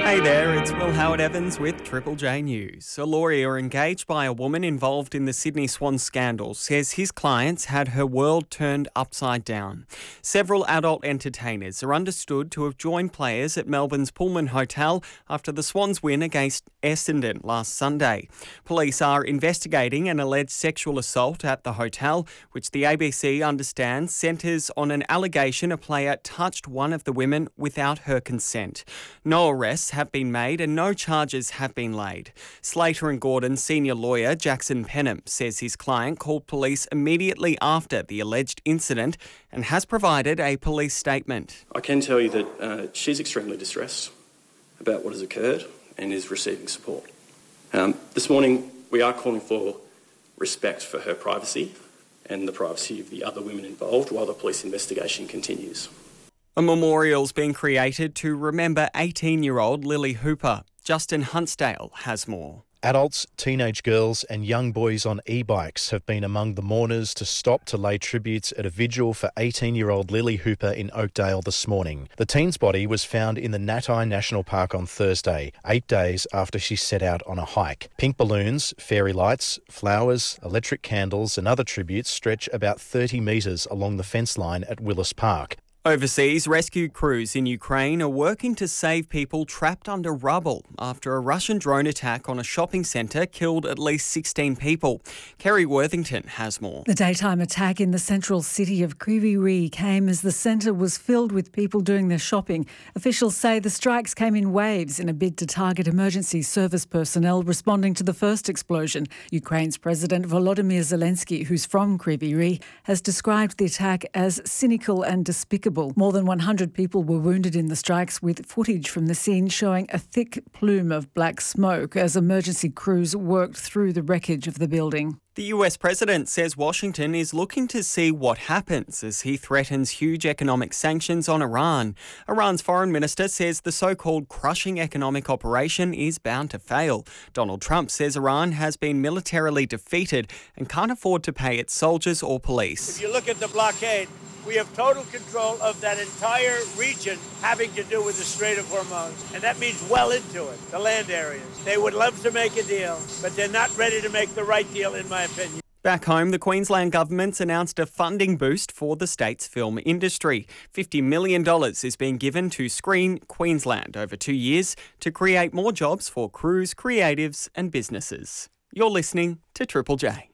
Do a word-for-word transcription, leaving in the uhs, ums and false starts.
Hey there, it's Will Howard-Evans with Triple J News. A lawyer engaged by a woman involved in the Sydney Swan scandal says his clients had her world turned upside down. Several adult entertainers are understood to have joined players at Melbourne's Pullman Hotel after the Swans win against Essendon last Sunday. Police are investigating an alleged sexual assault at the hotel, which the A B C understands centres on an allegation a player touched one of the women without her consent. No arrests have been made and no charges have been laid. Slater and Gordon senior lawyer Jackson Penham says his client called police immediately after the alleged incident and has provided a police statement. I can tell you that uh, she's extremely distressed about what has occurred and is receiving support. Um, this morning we are calling for respect for her privacy and the privacy of the other women involved while the police investigation continues. A memorial's been created to remember eighteen-year-old Lily Hooper. Justin Huntsdale has more. Adults, teenage girls and young boys on e-bikes have been among the mourners to stop to lay tributes at a vigil for eighteen-year-old Lily Hooper in Oakdale this morning. The teen's body was found in the Natai National Park on Thursday, eight days after she set out on a hike. Pink balloons, fairy lights, flowers, electric candles and other tributes stretch about thirty metres along the fence line at Willis Park. Overseas, rescue crews in Ukraine are working to save people trapped under rubble after a Russian drone attack on a shopping centre killed at least sixteen people. Kerry Worthington has more. The daytime attack in the central city of Kryvyi Rih came as the centre was filled with people doing their shopping. Officials say the strikes came in waves in a bid to target emergency service personnel responding to the first explosion. Ukraine's President Volodymyr Zelensky, who's from Kryvyi Rih, has described the attack as cynical and despicable. More than one hundred people were wounded in the strikes, with footage from the scene showing a thick plume of black smoke as emergency crews worked through the wreckage of the building. The U S president says Washington is looking to see what happens as he threatens huge economic sanctions on Iran. Iran's foreign minister says the so-called crushing economic operation is bound to fail. Donald Trump says Iran has been militarily defeated and can't afford to pay its soldiers or police. If you look at the blockade, we have total control of that entire region having to do with the Strait of Hormuz. And that means well into it, the land areas. They would love to make a deal, but they're not ready to make the right deal, in my opinion. Back home, the Queensland government's announced a funding boost for the state's film industry. fifty million dollars is being given to Screen Queensland over two years to create more jobs for crews, creatives and businesses. You're listening to Triple J.